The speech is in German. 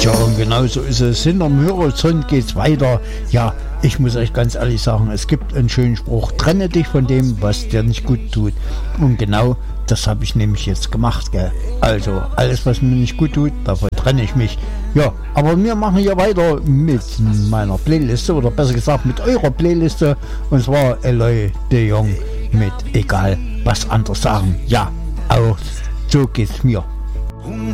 Tja, und genau so ist es. Hinterm Horizont geht's weiter. Ja, ich muss euch ganz ehrlich sagen, es gibt einen schönen Spruch: Trenne dich von dem, was dir nicht gut tut. Und genau das habe ich nämlich jetzt gemacht, gell? Also, alles, was mir nicht gut tut, davon trenne ich mich. Ja, aber wir machen hier weiter mit meiner Playliste, oder besser gesagt mit eurer Playliste. Und zwar Eloy de Jong mit Egal, was andere sagen. Ja, auch so geht's mir. Un